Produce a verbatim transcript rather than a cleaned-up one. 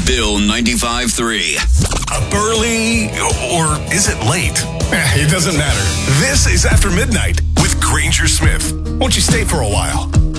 Bill ninety-five three. Up early, or is it late? It doesn't matter. This is After Midnight with Granger Smith. Won't you stay for a while?